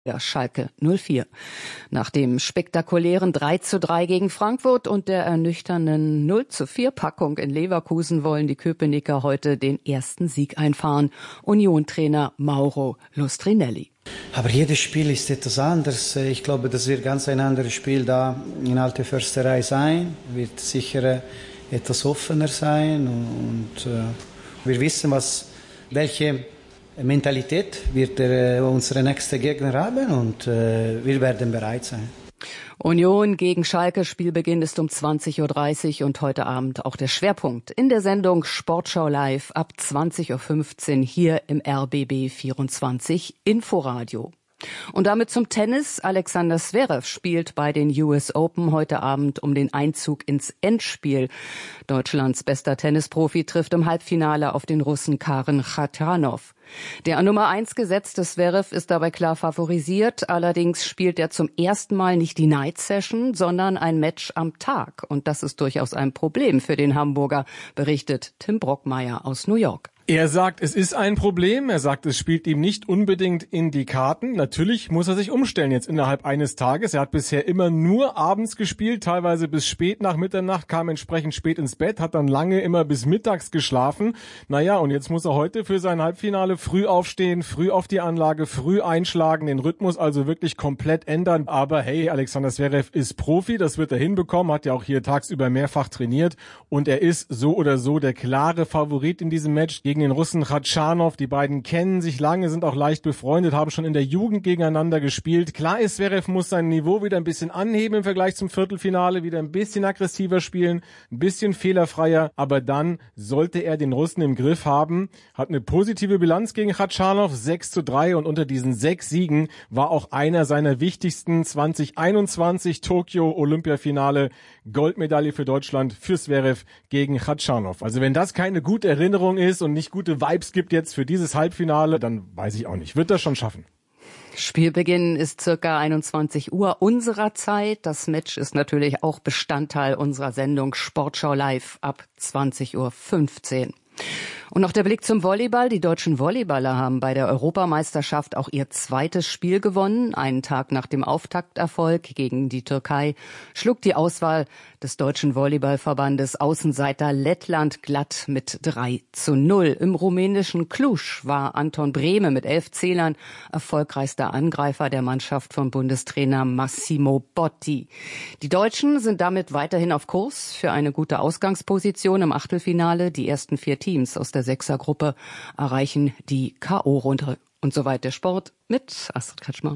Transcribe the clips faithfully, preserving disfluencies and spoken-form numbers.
Ja, Schalke null vier. Nach dem spektakulären drei zu drei gegen Frankfurt und der ernüchternden null zu vier Packung in Leverkusen wollen die Köpenicker heute den ersten Sieg einfahren. Union-Trainer Mauro Lustrinelli. Aber jedes Spiel ist etwas anders. Ich glaube, das wird ganz ein anderes Spiel da in Alte Försterei sein. Wird sicher etwas offener sein und äh, wir wissen, was welche Mentalität wird der, unsere nächste Gegner haben und äh, wir werden bereit sein. Union gegen Schalke, Spielbeginn ist um zwanzig Uhr dreißig und heute Abend auch der Schwerpunkt in der Sendung Sportschau Live ab zwanzig Uhr fünfzehn hier im R B B vierundzwanzig Inforadio. Und damit zum Tennis. Alexander Zverev spielt bei den U S Open heute Abend um den Einzug ins Endspiel. Deutschlands bester Tennisprofi trifft im Halbfinale auf den Russen Karen Khachanov. Der an Nummer eins gesetzte Zverev ist dabei klar favorisiert. Allerdings spielt er zum ersten Mal nicht die Night Session, sondern ein Match am Tag. Und das ist durchaus ein Problem für den Hamburger, berichtet Tim Brockmeier aus New York. Er sagt, es ist ein Problem. Er sagt, es spielt ihm nicht unbedingt in die Karten. Natürlich muss er sich umstellen jetzt innerhalb eines Tages. Er hat bisher immer nur abends gespielt, teilweise bis spät nach Mitternacht, kam entsprechend spät ins Bett, hat dann lange immer bis mittags geschlafen. Naja, und jetzt muss er heute für sein Halbfinale früh aufstehen, früh auf die Anlage, früh einschlagen, den Rhythmus also wirklich komplett ändern. Aber hey, Alexander Zverev ist Profi, das wird er hinbekommen, hat ja auch hier tagsüber mehrfach trainiert. Und er ist so oder so der klare Favorit in diesem Match gegen den Russen Khachanov. Die beiden kennen sich lange, sind auch leicht befreundet, haben schon in der Jugend gegeneinander gespielt. Klar ist, Zverev muss sein Niveau wieder ein bisschen anheben im Vergleich zum Viertelfinale, wieder ein bisschen aggressiver spielen, ein bisschen fehlerfreier, aber dann sollte er den Russen im Griff haben. Hat eine positive Bilanz gegen Khachanov, sechs zu drei, und unter diesen sechs Siegen war auch einer seiner wichtigsten zwanzig einundzwanzig Tokio Olympiafinale, Goldmedaille für Deutschland für Zverev gegen Khachanov. Also wenn das keine gute Erinnerung ist und nicht gute Vibes gibt jetzt für dieses Halbfinale, dann weiß ich auch nicht. Wird das schon schaffen? Spielbeginn ist circa einundzwanzig Uhr unserer Zeit. Das Match ist natürlich auch Bestandteil unserer Sendung Sportschau Live ab zwanzig Uhr fünfzehn. Und noch der Blick zum Volleyball. Die deutschen Volleyballer haben bei der Europameisterschaft auch ihr zweites Spiel gewonnen. Einen Tag nach dem Auftakterfolg gegen die Türkei schlug die Auswahl des deutschen Volleyballverbandes Außenseiter Lettland glatt mit drei zu null. Im rumänischen Cluj war Anton Brehme mit elf Zählern erfolgreichster Angreifer der Mannschaft von Bundestrainer Massimo Botti. Die Deutschen sind damit weiterhin auf Kurs für eine gute Ausgangsposition im Achtelfinale. Die ersten vier Teams aus der Sechsergruppe erreichen die K O-Runde. Und soweit der Sport mit Astrid Kretschmer.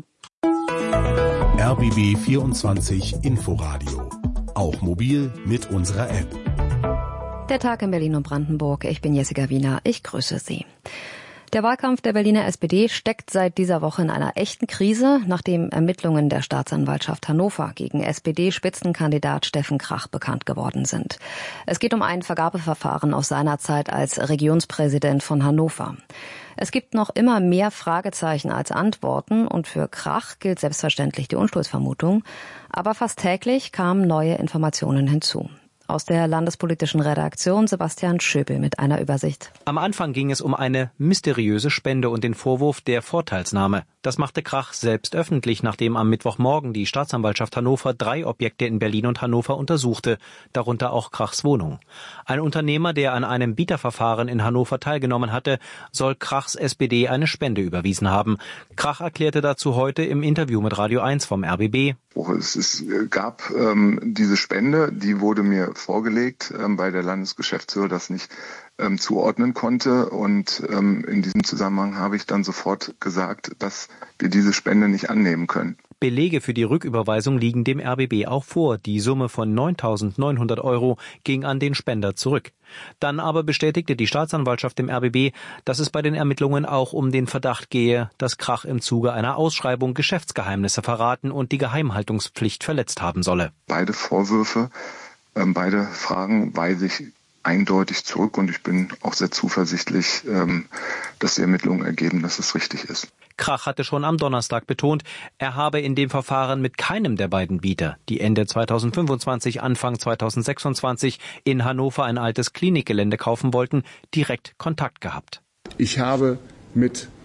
R B B vierundzwanzig Inforadio. Auch mobil mit unserer App. Der Tag in Berlin und Brandenburg. Ich bin Jessica Wiener. Ich grüße Sie. Der Wahlkampf der Berliner S P D steckt seit dieser Woche in einer echten Krise, nachdem Ermittlungen der Staatsanwaltschaft Hannover gegen S P D-Spitzenkandidat Steffen Krach bekannt geworden sind. Es geht um ein Vergabeverfahren aus seiner Zeit als Regionspräsident von Hannover. Es gibt noch immer mehr Fragezeichen als Antworten und für Krach gilt selbstverständlich die Unschuldsvermutung. Aber fast täglich kamen neue Informationen hinzu. Aus der landespolitischen Redaktion Sebastian Schöbel mit einer Übersicht. Am Anfang ging es um eine mysteriöse Spende und den Vorwurf der Vorteilsnahme. Das machte Krach selbst öffentlich, nachdem am Mittwochmorgen die Staatsanwaltschaft Hannover drei Objekte in Berlin und Hannover untersuchte, darunter auch Krachs Wohnung. Ein Unternehmer, der an einem Bieterverfahren in Hannover teilgenommen hatte, soll Krachs S P D eine Spende überwiesen haben. Krach erklärte dazu heute im Interview mit Radio eins vom R B B. Es, es gab ähm, diese Spende, die wurde mir vorgelegt, ähm, weil der Landesgeschäftsführer das nicht ähm, zuordnen konnte. Und ähm, in diesem Zusammenhang habe ich dann sofort gesagt, dass wir diese Spende nicht annehmen können. Belege für die Rücküberweisung liegen dem R B B auch vor. Die Summe von neuntausendneunhundert Euro ging an den Spender zurück. Dann aber bestätigte die Staatsanwaltschaft dem R B B, dass es bei den Ermittlungen auch um den Verdacht gehe, dass Krach im Zuge einer Ausschreibung Geschäftsgeheimnisse verraten und die Geheimhaltungspflicht verletzt haben solle. Beide Vorwürfe, äh, beide Fragen weise ich eindeutig zurück und ich bin auch sehr zuversichtlich, ähm, dass die Ermittlungen ergeben, dass es richtig ist. Krach hatte schon am Donnerstag betont, er habe in dem Verfahren mit keinem der beiden Bieter, die Ende zweitausendfünfundzwanzig, Anfang zweitausendsechsundzwanzig in Hannover ein altes Klinikgelände kaufen wollten, direkt Kontakt gehabt. Ich habe mit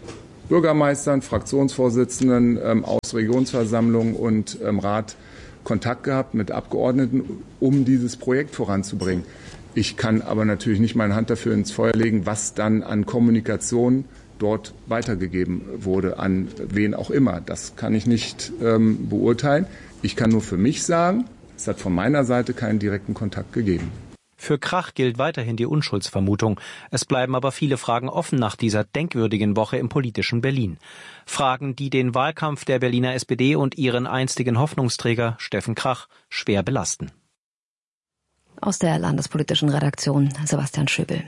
Bürgermeistern, Fraktionsvorsitzenden ähm, aus Regionsversammlungen und ähm, Rat Kontakt gehabt mit Abgeordneten, um dieses Projekt voranzubringen. Ich kann aber natürlich nicht meine Hand dafür ins Feuer legen, was dann an Kommunikation dort weitergegeben wurde, an wen auch immer. Das kann ich nicht ähm, beurteilen. Ich kann nur für mich sagen, es hat von meiner Seite keinen direkten Kontakt gegeben. Für Krach gilt weiterhin die Unschuldsvermutung. Es bleiben aber viele Fragen offen nach dieser denkwürdigen Woche im politischen Berlin. Fragen, die den Wahlkampf der Berliner S P D und ihren einstigen Hoffnungsträger Steffen Krach schwer belasten. Aus der landespolitischen Redaktion Sebastian Schöbel.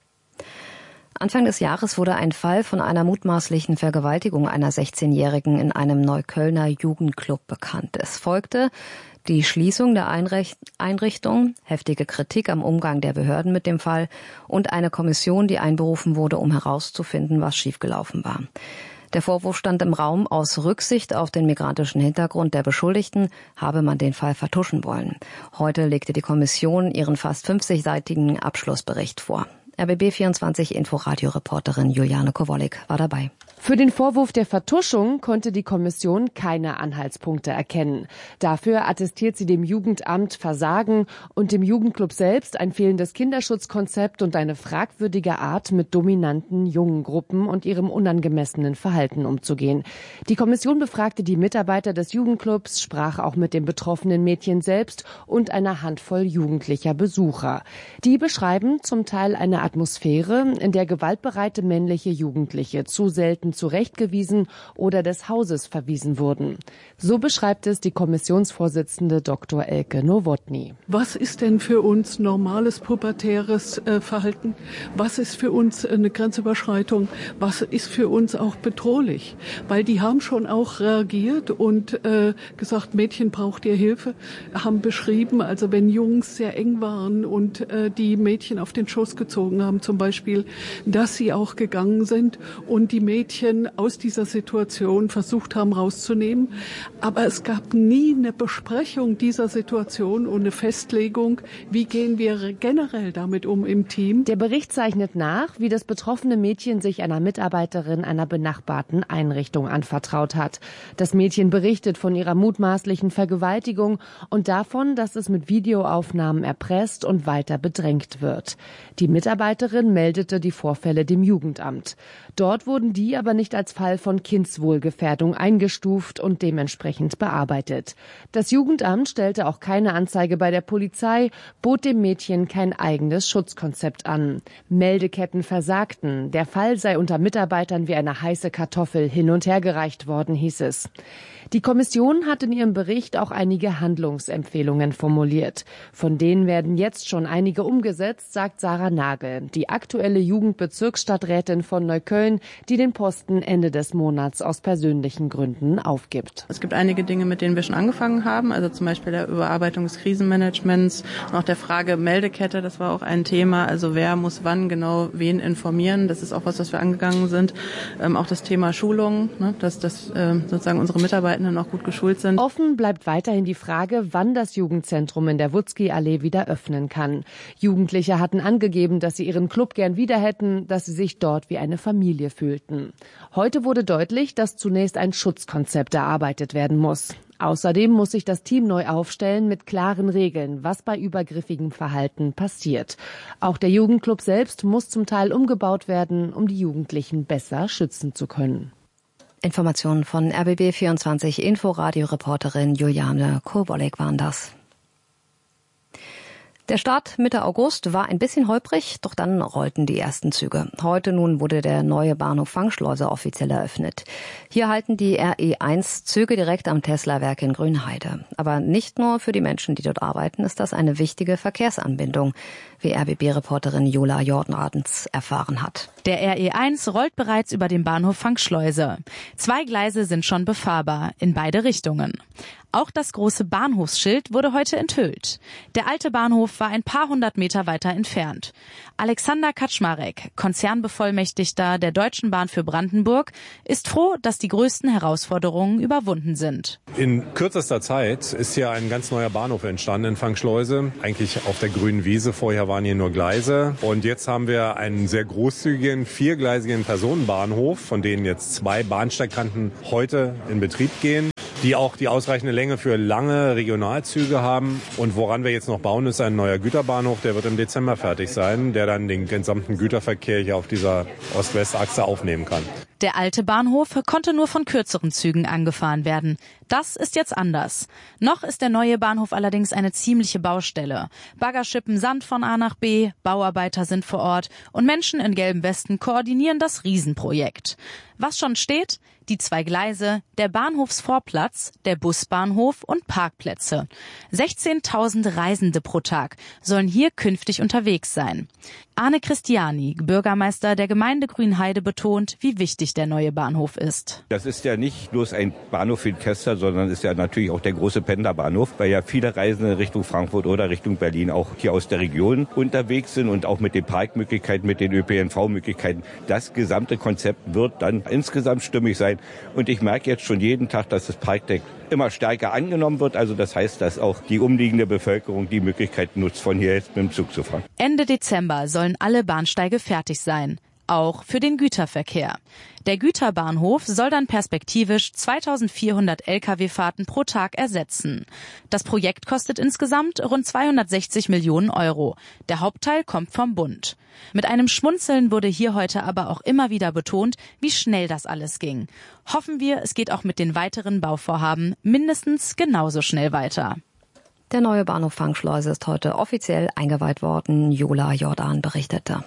Anfang des Jahres wurde ein Fall von einer mutmaßlichen Vergewaltigung einer sechzehnjährigen in einem Neuköllner Jugendclub bekannt. Es folgte die Schließung der Einrichtung, heftige Kritik am Umgang der Behörden mit dem Fall und eine Kommission, die einberufen wurde, um herauszufinden, was schiefgelaufen war. Der Vorwurf stand im Raum, aus Rücksicht auf den migrantischen Hintergrund der Beschuldigten habe man den Fall vertuschen wollen. Heute legte die Kommission ihren fast fünfzigseitigen Abschlussbericht vor. R B B vierundzwanzig Inforadio-Reporterin Juliane Kowolik war dabei. Für den Vorwurf der Vertuschung konnte die Kommission keine Anhaltspunkte erkennen. Dafür attestiert sie dem Jugendamt Versagen und dem Jugendclub selbst ein fehlendes Kinderschutzkonzept und eine fragwürdige Art, mit dominanten jungen Gruppen und ihrem unangemessenen Verhalten umzugehen. Die Kommission befragte die Mitarbeiter des Jugendclubs, sprach auch mit dem betroffenen Mädchen selbst und einer Handvoll jugendlicher Besucher. Die beschreiben zum Teil eine Atmosphäre, in der gewaltbereite männliche Jugendliche zu selten zurechtgewiesen oder des Hauses verwiesen wurden. So beschreibt es die Kommissionsvorsitzende Doktor Elke Nowotny. Was ist denn für uns normales pubertäres äh, Verhalten? Was ist für uns eine Grenzüberschreitung? Was ist für uns auch bedrohlich? Weil die haben schon auch reagiert und äh, gesagt, Mädchen, braucht ihr Hilfe? Haben beschrieben, also wenn Jungs sehr eng waren und äh, die Mädchen auf den Schoß gezogen haben zum Beispiel, dass sie auch gegangen sind und die Mädchen aus dieser Situation versucht haben rauszunehmen. Aber es gab nie eine Besprechung dieser Situation und eine Festlegung, wie gehen wir generell damit um im Team. Der Bericht zeichnet nach, wie das betroffene Mädchen sich einer Mitarbeiterin einer benachbarten Einrichtung anvertraut hat. Das Mädchen berichtet von ihrer mutmaßlichen Vergewaltigung und davon, dass es mit Videoaufnahmen erpresst und weiter bedrängt wird. Die Mitarbeiterin meldete die Vorfälle dem Jugendamt. Dort wurden die aber nicht als Fall von Kindswohlgefährdung eingestuft und dementsprechend bearbeitet. Das Jugendamt stellte auch keine Anzeige bei der Polizei, bot dem Mädchen kein eigenes Schutzkonzept an. Meldeketten versagten. Der Fall sei unter Mitarbeitern wie eine heiße Kartoffel hin und her gereicht worden, hieß es. Die Kommission hat in ihrem Bericht auch einige Handlungsempfehlungen formuliert. Von denen werden jetzt schon einige umgesetzt, sagt Sarah Nagel, die aktuelle Jugendbezirksstadträtin von Neukölln, die den Posten Ende des Monats aus persönlichen Gründen aufgibt. Es gibt einige Dinge, mit denen wir schon angefangen haben, also zum Beispiel der Überarbeitung des Krisenmanagements, auch der Frage Meldekette, das war auch ein Thema, also wer muss wann genau wen informieren, das ist auch was, was wir angegangen sind. Ähm, auch das Thema Schulung, ne, dass, dass äh, sozusagen unsere Mitarbeitenden auch gut geschult sind. Offen bleibt weiterhin die Frage, wann das Jugendzentrum in der Wutzki-Allee wieder öffnen kann. Jugendliche hatten angegeben, dass sie ihren Club gern wieder hätten, dass sie sich dort wie eine Familie fühlten. Heute wurde deutlich, dass zunächst ein Schutzkonzept erarbeitet werden muss. Außerdem muss sich das Team neu aufstellen mit klaren Regeln, was bei übergriffigem Verhalten passiert. Auch der Jugendclub selbst muss zum Teil umgebaut werden, um die Jugendlichen besser schützen zu können. Informationen von R B B vierundzwanzig Inforadio-Reporterin Juliane Kowolik waren das. Der Start Mitte August war ein bisschen holprig, doch dann rollten die ersten Züge. Heute nun wurde der neue Bahnhof Fangschleuse offiziell eröffnet. Hier halten die R E eins Züge direkt am Tesla-Werk in Grünheide. Aber nicht nur für die Menschen, die dort arbeiten, ist das eine wichtige Verkehrsanbindung, wie R B B-Reporterin Jola Jordanadens erfahren hat. Der R E eins rollt bereits über den Bahnhof Fangschleuse. Zwei Gleise sind schon befahrbar, in beide Richtungen. Auch das große Bahnhofsschild wurde heute enthüllt. Der alte Bahnhof war ein paar hundert Meter weiter entfernt. Alexander Kaczmarek, Konzernbevollmächtigter der Deutschen Bahn für Brandenburg, ist froh, dass die größten Herausforderungen überwunden sind. In kürzester Zeit ist hier ein ganz neuer Bahnhof entstanden in Frankschleuse, eigentlich auf der grünen Wiese. Vorher waren hier nur Gleise und jetzt haben wir einen sehr großzügigen, viergleisigen Personenbahnhof, von denen jetzt zwei Bahnsteigkanten heute in Betrieb gehen, die auch die ausreichende Länge für lange Regionalzüge haben. Und woran wir jetzt noch bauen, ist ein neuer Güterbahnhof, der wird im Dezember fertig sein, der dann den gesamten Güterverkehr hier auf dieser Ost-West-Achse aufnehmen kann. Der alte Bahnhof konnte nur von kürzeren Zügen angefahren werden. Das ist jetzt anders. Noch ist der neue Bahnhof allerdings eine ziemliche Baustelle. Bagger schippen Sand von A nach B, Bauarbeiter sind vor Ort und Menschen in gelben Westen koordinieren das Riesenprojekt. Was schon steht? Die zwei Gleise, der Bahnhofsvorplatz, der Busbahnhof und Parkplätze. sechzehntausend Reisende pro Tag sollen hier künftig unterwegs sein. Arne Christiani, Bürgermeister der Gemeinde Grünheide, betont, wie wichtig der neue Bahnhof ist. Das ist ja nicht bloß ein Bahnhof für die Tester, sondern ist ja natürlich auch der große Pendlerbahnhof, weil ja viele Reisende Richtung Frankfurt oder Richtung Berlin auch hier aus der Region unterwegs sind und auch mit den Parkmöglichkeiten, mit den Ö P N V-Möglichkeiten. Das gesamte Konzept wird dann insgesamt stimmig sein. Und ich merke jetzt schon jeden Tag, dass das Parkdeck immer stärker angenommen wird. Also das heißt, dass auch die umliegende Bevölkerung die Möglichkeit nutzt, von hier jetzt mit dem Zug zu fahren. Ende Dezember sollen alle Bahnsteige fertig sein. Auch für den Güterverkehr. Der Güterbahnhof soll dann perspektivisch zweitausendvierhundert L K W-Fahrten pro Tag ersetzen. Das Projekt kostet insgesamt rund zweihundertsechzig Millionen Euro. Der Hauptteil kommt vom Bund. Mit einem Schmunzeln wurde hier heute aber auch immer wieder betont, wie schnell das alles ging. Hoffen wir, es geht auch mit den weiteren Bauvorhaben mindestens genauso schnell weiter. Der neue Bahnhof Frankschleuse ist heute offiziell eingeweiht worden. Jola Jordan berichtete.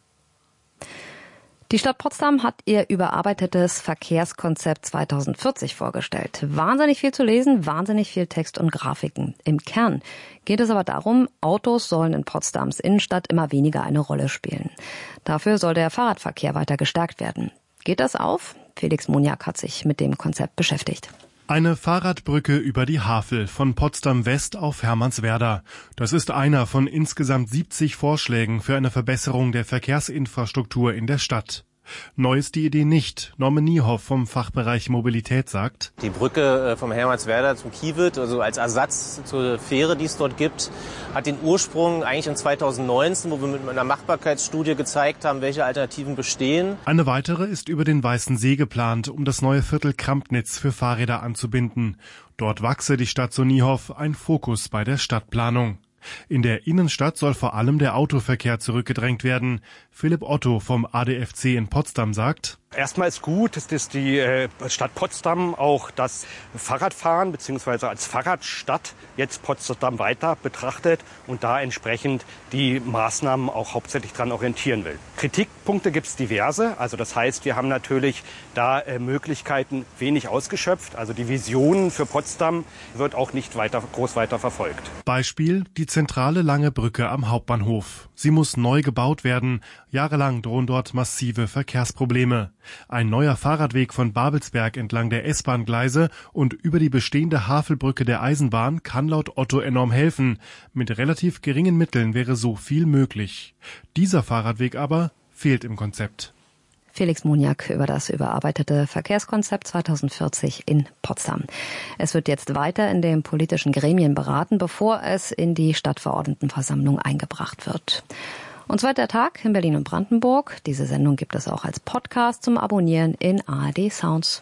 Die Stadt Potsdam hat ihr überarbeitetes Verkehrskonzept zweitausendvierzig vorgestellt. Wahnsinnig viel zu lesen, wahnsinnig viel Text und Grafiken. Im Kern geht es aber darum, Autos sollen in Potsdams Innenstadt immer weniger eine Rolle spielen. Dafür soll der Fahrradverkehr weiter gestärkt werden. Geht das auf? Felix Moniak hat sich mit dem Konzept beschäftigt. Eine Fahrradbrücke über die Havel von Potsdam West auf Hermannswerder. Das ist einer von insgesamt siebzig Vorschlägen für eine Verbesserung der Verkehrsinfrastruktur in der Stadt. Neu ist die Idee nicht. Norman Niehoff vom Fachbereich Mobilität sagt: Die Brücke vom Hermannswerder zum Kiewitt, also als Ersatz zur Fähre, die es dort gibt, hat den Ursprung eigentlich in zweitausendneunzehn, wo wir mit einer Machbarkeitsstudie gezeigt haben, welche Alternativen bestehen. Eine weitere ist über den Weißen See geplant, um das neue Viertel Krampnitz für Fahrräder anzubinden. Dort wachse die Stadt, so Niehoff, ein Fokus bei der Stadtplanung. In der Innenstadt soll vor allem der Autoverkehr zurückgedrängt werden. Philipp Otto vom A D F C in Potsdam sagt: Erstmal ist gut, dass die Stadt Potsdam auch das Fahrradfahren bzw. als Fahrradstadt jetzt Potsdam weiter betrachtet und da entsprechend die Maßnahmen auch hauptsächlich dran orientieren will. Kritikpunkte gibt es diverse. Also das heißt, wir haben natürlich da Möglichkeiten wenig ausgeschöpft. Also die Vision für Potsdam wird auch nicht weiter, groß weiter verfolgt. Beispiel die zentrale Lange Brücke am Hauptbahnhof. Sie muss neu gebaut werden. Jahrelang drohen dort massive Verkehrsprobleme. Ein neuer Fahrradweg von Babelsberg entlang der S-Bahn-Gleise und über die bestehende Havelbrücke der Eisenbahn kann laut Otto enorm helfen. Mit relativ geringen Mitteln wäre so viel möglich. Dieser Fahrradweg aber fehlt im Konzept. Felix Moniak über das überarbeitete Verkehrskonzept zweitausendvierzig in Potsdam. Es wird jetzt weiter in den politischen Gremien beraten, bevor es in die Stadtverordnetenversammlung eingebracht wird. Und zwar der Tag in Berlin und Brandenburg. Diese Sendung gibt es auch als Podcast zum Abonnieren in A R D Sounds.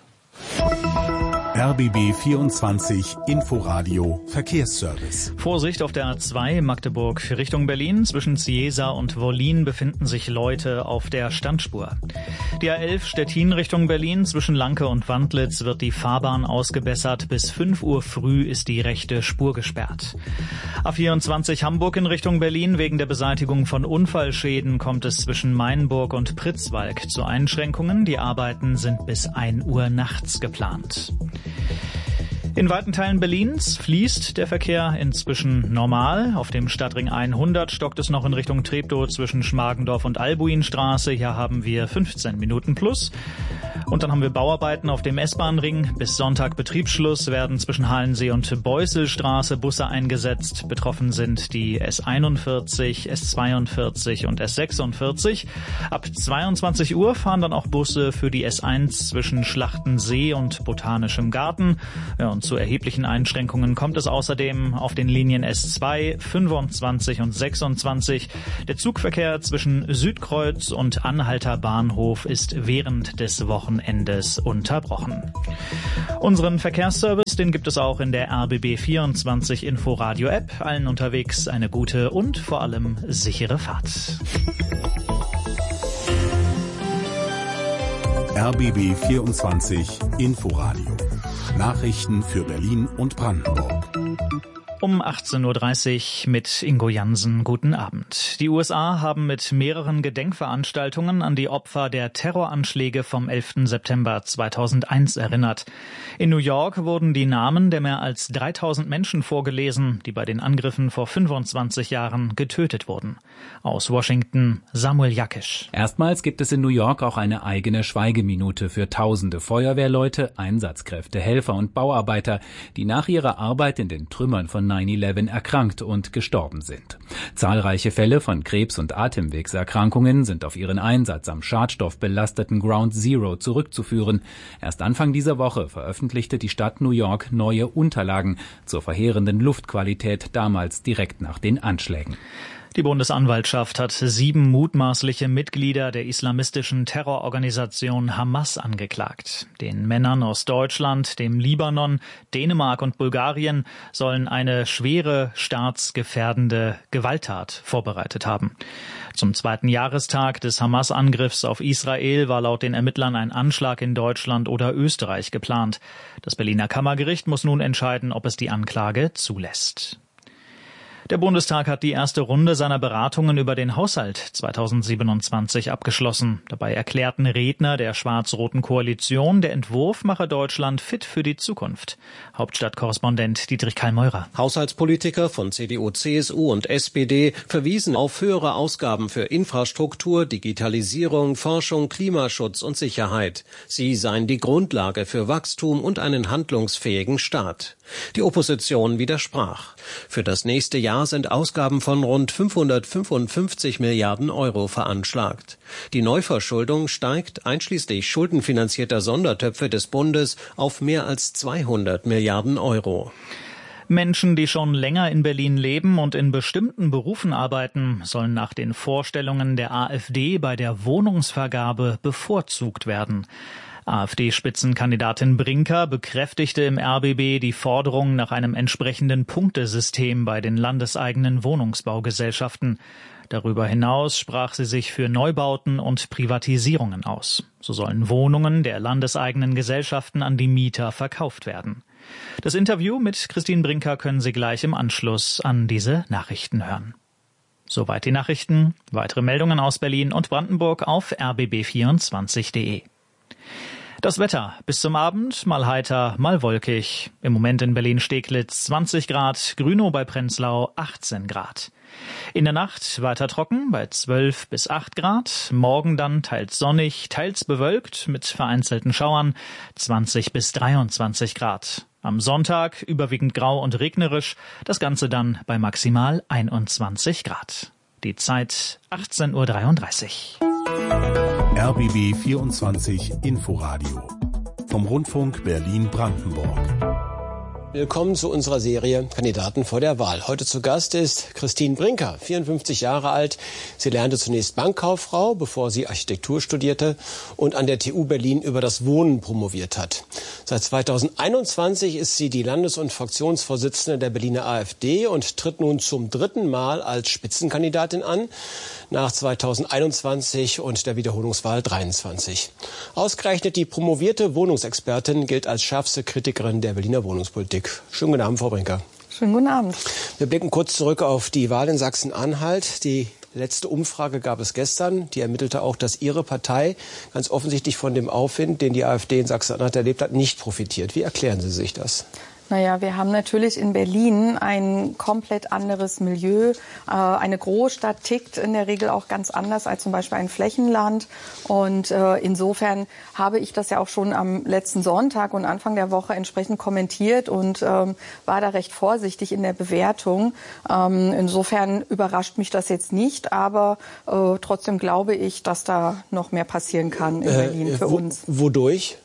R B B vierundzwanzig Inforadio Verkehrsservice. Vorsicht auf der A zwei Magdeburg Richtung Berlin. Zwischen Ciesa und Wollin befinden sich Leute auf der Standspur. Die A elf Stettin Richtung Berlin. Zwischen Lanke und Wandlitz wird die Fahrbahn ausgebessert. Bis fünf Uhr früh ist die rechte Spur gesperrt. A vierundzwanzig Hamburg in Richtung Berlin. Wegen der Beseitigung von Unfallschäden kommt es zwischen Mainburg und Pritzwalk zu Einschränkungen. Die Arbeiten sind bis ein Uhr nachts geplant. In weiten Teilen Berlins fließt der Verkehr inzwischen normal. Auf dem Stadtring hundert stockt es noch in Richtung Treptow zwischen Schmargendorf und Albuinstraße. Hier haben wir fünfzehn Minuten plus. Und dann haben wir Bauarbeiten auf dem S-Bahn-Ring. Bis Sonntag Betriebsschluss werden zwischen Halensee und Beuselstraße Busse eingesetzt. Betroffen sind die S einundvierzig, S zweiundvierzig und S sechsundvierzig. Ab zweiundzwanzig Uhr fahren dann auch Busse für die S eins zwischen Schlachtensee und Botanischem Garten. Ja, und zu erheblichen Einschränkungen kommt es außerdem auf den Linien S zwei, fünfundzwanzig und sechsundzwanzig. Der Zugverkehr zwischen Südkreuz und Anhalter Bahnhof ist während des Wochenendes unterbrochen. Unseren Verkehrsservice, den gibt es auch in der R B B vierundzwanzig Inforadio App. Allen unterwegs eine gute und vor allem sichere Fahrt. R B B vierundzwanzig Inforadio. Nachrichten für Berlin und Brandenburg. Um achtzehn Uhr dreißig mit Ingo Jansen. Guten Abend. Die U S A haben mit mehreren Gedenkveranstaltungen an die Opfer der Terroranschläge vom elften September zweitausendeins erinnert. In New York wurden die Namen der mehr als dreitausend Menschen vorgelesen, die bei den Angriffen vor fünfundzwanzig Jahren getötet wurden. Aus Washington Samuel Jakisch. Erstmals gibt es in New York auch eine eigene Schweigeminute für tausende Feuerwehrleute, Einsatzkräfte, Helfer und Bauarbeiter, die nach ihrer Arbeit in den Trümmern von neun elf erkrankt und gestorben sind. Zahlreiche Fälle von Krebs- und Atemwegserkrankungen sind auf ihren Einsatz am schadstoffbelasteten Ground Zero zurückzuführen. Erst Anfang dieser Woche veröffentlichte die Stadt New York neue Unterlagen zur verheerenden Luftqualität damals direkt nach den Anschlägen. Die Bundesanwaltschaft hat sieben mutmaßliche Mitglieder der islamistischen Terrororganisation Hamas angeklagt. Den Männern aus Deutschland, dem Libanon, Dänemark und Bulgarien sollen eine schwere staatsgefährdende Gewalttat vorbereitet haben. Zum zweiten Jahrestag des Hamas-Angriffs auf Israel war laut den Ermittlern ein Anschlag in Deutschland oder Österreich geplant. Das Berliner Kammergericht muss nun entscheiden, ob es die Anklage zulässt. Der Bundestag hat die erste Runde seiner Beratungen über den Haushalt zweitausendsiebenundzwanzig abgeschlossen. Dabei erklärten Redner der schwarz-roten Koalition, der Entwurf mache Deutschland fit für die Zukunft. Hauptstadtkorrespondent Dietrich Kallmeurer. Haushaltspolitiker von C D U, C S U und S P D verwiesen auf höhere Ausgaben für Infrastruktur, Digitalisierung, Forschung, Klimaschutz und Sicherheit. Sie seien die Grundlage für Wachstum und einen handlungsfähigen Staat. Die Opposition widersprach. Für das nächste Jahr sind Ausgaben von rund fünfhundertfünfundfünfzig Milliarden Euro veranschlagt. Die Neuverschuldung steigt einschließlich schuldenfinanzierter Sondertöpfe des Bundes auf mehr als zweihundert Milliarden Euro. Menschen, die schon länger in Berlin leben und in bestimmten Berufen arbeiten, sollen nach den Vorstellungen der AfD bei der Wohnungsvergabe bevorzugt werden. AfD-Spitzenkandidatin Brinker bekräftigte im R B B die Forderung nach einem entsprechenden Punktesystem bei den landeseigenen Wohnungsbaugesellschaften. Darüber hinaus sprach sie sich für Neubauten und Privatisierungen aus. So sollen Wohnungen der landeseigenen Gesellschaften an die Mieter verkauft werden. Das Interview mit Christine Brinker können Sie gleich im Anschluss an diese Nachrichten hören. Soweit die Nachrichten. Weitere Meldungen aus Berlin und Brandenburg auf r b b vierundzwanzig punkt de. Das Wetter. Bis zum Abend mal heiter, mal wolkig. Im Moment in Berlin-Steglitz zwanzig Grad, Grünow bei Prenzlau achtzehn Grad. In der Nacht weiter trocken bei zwölf bis acht Grad. Morgen dann teils sonnig, teils bewölkt mit vereinzelten Schauern zwanzig bis dreiundzwanzig Grad. Am Sonntag überwiegend grau und regnerisch, das Ganze dann bei maximal einundzwanzig Grad. Die Zeit achtzehn Uhr dreiunddreißig. R B B vierundzwanzig Inforadio vom Rundfunk Berlin-Brandenburg. Willkommen zu unserer Serie Kandidaten vor der Wahl. Heute zu Gast ist Christine Brinker, vierundfünfzig Jahre alt. Sie lernte zunächst Bankkauffrau, bevor sie Architektur studierte und an der T U Berlin über das Wohnen promoviert hat. Seit zweitausendeinundzwanzig ist sie die Landes- und Fraktionsvorsitzende der Berliner AfD und tritt nun zum dritten Mal als Spitzenkandidatin an, nach zweitausendeinundzwanzig und der Wiederholungswahl dreiundzwanzig. Ausgerechnet die promovierte Wohnungsexpertin gilt als schärfste Kritikerin der Berliner Wohnungspolitik. Schönen guten Abend, Frau Brinker. Schönen guten Abend. Wir blicken kurz zurück auf die Wahl in Sachsen-Anhalt. Die letzte Umfrage gab es gestern. Die ermittelte auch, dass Ihre Partei ganz offensichtlich von dem Aufwind, den die AfD in Sachsen-Anhalt erlebt hat, nicht profitiert. Wie erklären Sie sich das? Naja, wir haben natürlich in Berlin ein komplett anderes Milieu. Eine Großstadt tickt in der Regel auch ganz anders als zum Beispiel ein Flächenland. Und insofern habe ich das ja auch schon am letzten Sonntag und Anfang der Woche entsprechend kommentiert und war da recht vorsichtig in der Bewertung. Insofern überrascht mich das jetzt nicht, aber trotzdem glaube ich, dass da noch mehr passieren kann in Berlin für äh, wo, uns. Wodurch?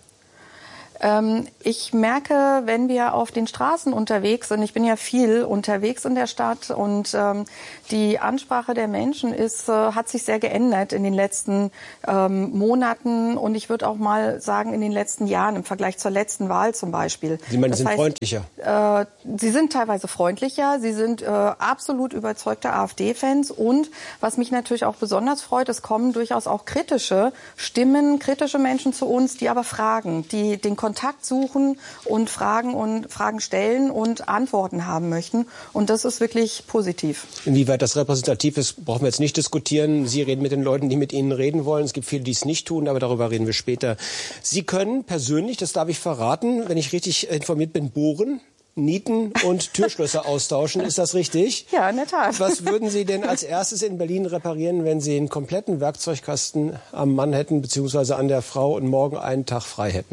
Ich merke, wenn wir auf den Straßen unterwegs sind, ich bin ja viel unterwegs in der Stadt und ähm, die Ansprache der Menschen ist, äh, hat sich sehr geändert in den letzten ähm, Monaten und ich würde auch mal sagen in den letzten Jahren im Vergleich zur letzten Wahl zum Beispiel. Sie meinen, das sie sind heißt, freundlicher? Äh, sie sind teilweise freundlicher, sie sind äh, absolut überzeugte AfD-Fans und was mich natürlich auch besonders freut, es kommen durchaus auch kritische Stimmen, kritische Menschen zu uns, die aber fragen, die den Kontakt suchen und Fragen und Fragen stellen und Antworten haben möchten. Und das ist wirklich positiv. Inwieweit das repräsentativ ist, brauchen wir jetzt nicht diskutieren. Sie reden mit den Leuten, die mit Ihnen reden wollen. Es gibt viele, die es nicht tun, aber darüber reden wir später. Sie können persönlich, das darf ich verraten, wenn ich richtig informiert bin, bohren, nieten und Türschlösser austauschen. Ist das richtig? Ja, in der Tat. Was würden Sie denn als erstes in Berlin reparieren, wenn Sie einen kompletten Werkzeugkasten am Mann hätten, beziehungsweise an der Frau und morgen einen Tag frei hätten?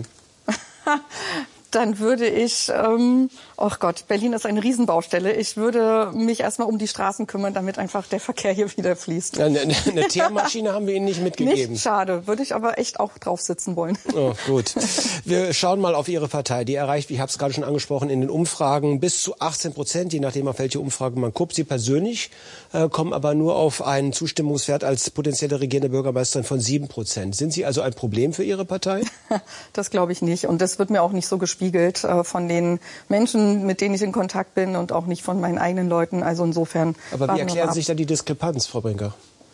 Dann würde ich, ähm, oh Gott, Berlin ist eine Riesenbaustelle. Ich würde mich erstmal um die Straßen kümmern, damit einfach der Verkehr hier wieder fließt. Eine, eine Teermaschine haben wir Ihnen nicht mitgegeben. Nicht, schade. Würde ich aber echt auch drauf sitzen wollen. Oh, gut. Wir schauen mal auf Ihre Partei. Die erreicht, ich habe es gerade schon angesprochen, in den Umfragen bis zu achtzehn Prozent, je nachdem, auf welche Umfrage man guckt. Sie persönlich äh, kommen aber nur auf einen Zustimmungswert als potenzielle regierende Bürgermeisterin von sieben Prozent. Sind Sie also ein Problem für Ihre Partei? Das glaube ich nicht. Und das wird mir auch nicht so gespiegelt von den Menschen, mit denen ich in Kontakt bin und auch nicht von meinen eigenen Leuten. Also insofern. Aber wie erklären Sie sich da die Diskrepanz, Frau Brinker?